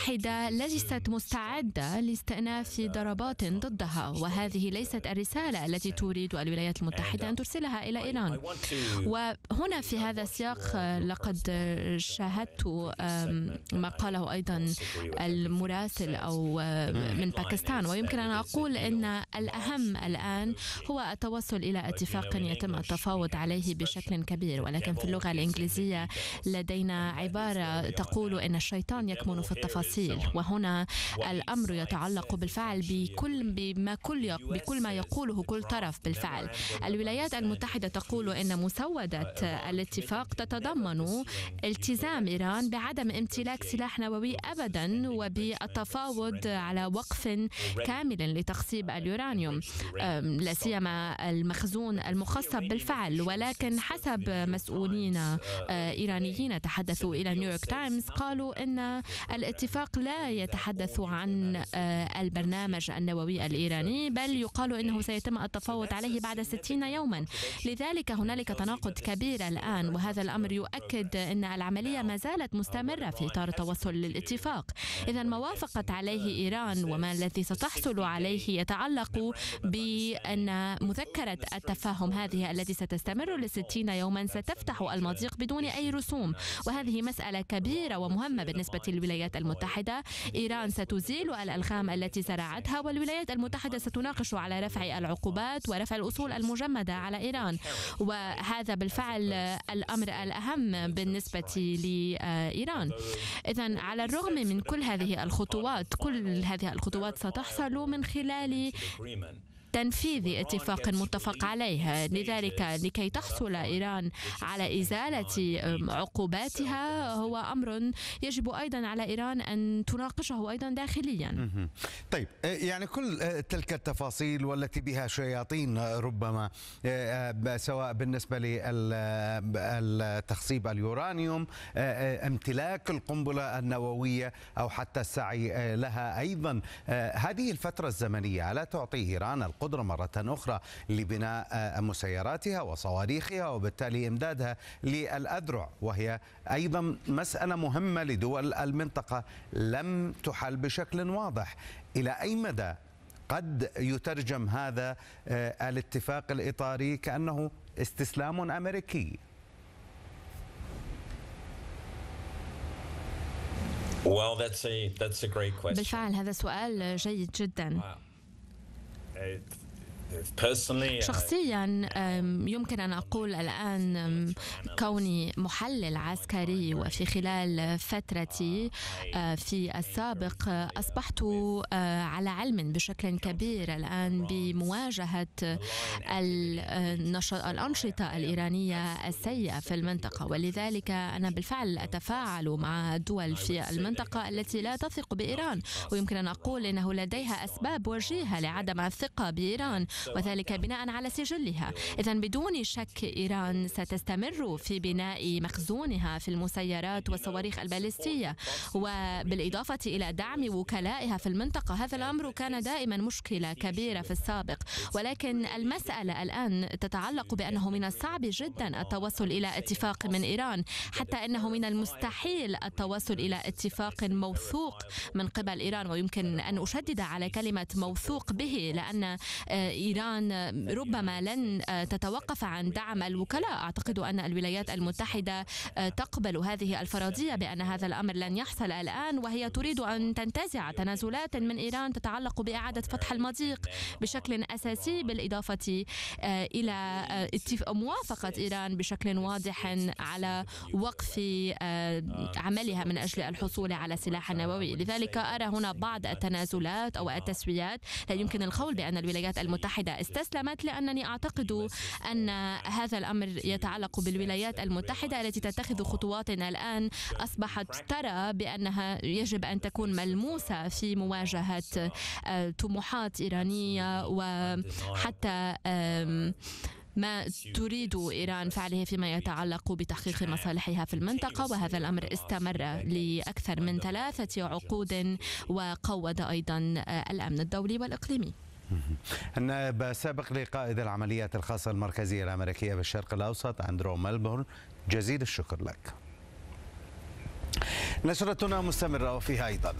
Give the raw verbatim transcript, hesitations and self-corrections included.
المتحدة ليست مستعدة لاستئناف ضربات ضدها، وهذه ليست الرسالة التي تريد الولايات المتحدة أن ترسلها إلى إيران. وهنا في هذا السياق لقد شاهدت ما قاله أيضا المراسل أو من باكستان، ويمكن أن أقول أن الأهم الآن هو التوصل إلى اتفاق يتم التفاوض عليه بشكل كبير. ولكن في اللغة الإنجليزية لدينا عبارة تقول أن الشيطان يكمن في التفاصيل، وهنا الأمر يتعلق بالفعل بكل بما كل بكل ما يقوله كل طرف. بالفعل الولايات المتحدة تقول أن مسودة الاتفاق تتضمن التزام إيران بعدم امتلاك سلاح نووي أبدا، وبالتفاوض على وقف كامل لتخصيب اليورانيوم، لا سيما المخزون المخصب بالفعل. ولكن حسب مسؤولين إيرانيين تحدثوا إلى نيويورك تايمز قالوا أن الاتفاق لا يتحدث عن البرنامج النووي الإيراني، بل يقال أنه سيتم التفاوض عليه بعد ستين يوما. لذلك هنالك تناقض كبير الآن، وهذا الأمر يؤكد أن العملية ما زالت مستمرة في إطار التوصل للاتفاق. إذا ما وافقت عليه إيران وما الذي ستحصل عليه يتعلق بأن مذكرة التفاهم هذه التي ستستمر لستين يوما ستفتح المضيق بدون أي رسوم، وهذه مسألة كبيرة ومهمة بالنسبة للولايات المتحدة. إيران ستزيل الألغام التي زرعتها، والولايات المتحدة ستناقش على رفع العقوبات ورفع الأصول المجمدة على إيران، وهذا بالفعل الأمر الأهم بالنسبة لإيران. إذن على الرغم من كل هذه الخطوات، كل هذه الخطوات ستحصل من خلال تنفيذ اتفاق متفق عليه. لذلك لكي تحصل إيران على إزالة عقوباتها هو أمر يجب أيضا على إيران أن تناقشه أيضا داخليا. طيب، يعني كل تلك التفاصيل والتي بها شياطين ربما، سواء بالنسبة لتخصيب اليورانيوم، امتلاك القنبلة النووية، أو حتى السعي لها أيضا، هذه الفترة الزمنية ألا تعطي إيران القدرة مرة أخرى لبناء مسيراتها وصواريخها وبالتالي إمدادها للأذرع، وهي أيضا مسألة مهمة لدول المنطقة لم تحل بشكل واضح؟ إلى أي مدى قد يترجم هذا الاتفاق الإطاري كأنه استسلام أمريكي؟ Well, that's a that's a great question. بالفعل هذا سؤال جيد جدا. شخصيا يمكن أن أقول الآن كوني محلل عسكري، وفي خلال فترتي في السابق أصبحت على علم بشكل كبير الآن بمواجهة الأنشطة الإيرانية السيئة في المنطقة، ولذلك أنا بالفعل أتفاعل مع الدول في المنطقة التي لا تثق بإيران، ويمكن أن أقول أنه لديها أسباب وجيهة لعدم الثقة بإيران، وذلك بناء على سجلها. إذن بدون شك إيران ستستمر في بناء مخزونها في المسيرات والصواريخ البالستية، وبالإضافة إلى دعم وكلائها في المنطقة. هذا الأمر كان دائما مشكلة كبيرة في السابق، ولكن المسألة الآن تتعلق بأنه من الصعب جدا التوصل إلى اتفاق من إيران، حتى أنه من المستحيل التوصل إلى اتفاق موثوق من قبل إيران. ويمكن أن أشدد على كلمة موثوق به، لأن إيران ربما لن تتوقف عن دعم الوكلاء. أعتقد أن الولايات المتحدة تقبل هذه الفرضية بأن هذا الأمر لن يحصل الآن، وهي تريد أن تنتزع تنازلات من إيران تتعلق بإعادة فتح المضيق بشكل أساسي، بالإضافة إلى موافقة إيران بشكل واضح على وقف عملها من أجل الحصول على سلاح نووي. لذلك أرى هنا بعض التنازلات أو التسويات. لا يمكن القول بأن الولايات المتحدة استسلمت، لأنني أعتقد أن هذا الأمر يتعلق بالولايات المتحدة التي تتخذ خطوات الآن أصبحت ترى بأنها يجب أن تكون ملموسة في مواجهة طموحات إيرانية وحتى ما تريد إيران فعله فيما يتعلق بتحقيق مصالحها في المنطقة. وهذا الأمر استمر لأكثر من ثلاثة عقود وقوض أيضا الأمن الدولي والإقليمي. النائب السابق لقائد العمليات الخاصة المركزية الأمريكية بالشرق الأوسط أندرو ميلبورن، جزيل الشكر لك. نشرتنا مستمرة وفيها أيضا